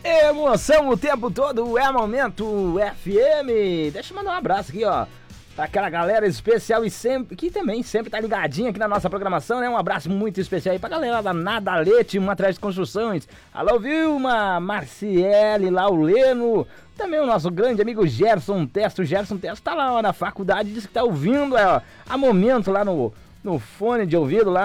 Emoção o tempo todo, é Momento FM. Deixa eu mandar um abraço aqui, ó, pra aquela galera especial e sempre, que também sempre tá ligadinha aqui na nossa programação, né? Um abraço muito especial aí pra galera da Nadalete, uma atrás de construções. Alô, Vilma, Marciele, Lauleno, também o nosso grande amigo Gerson Testo. Gerson Testo tá lá ó, na faculdade, disse que tá ouvindo a Momento lá no fone de ouvido lá.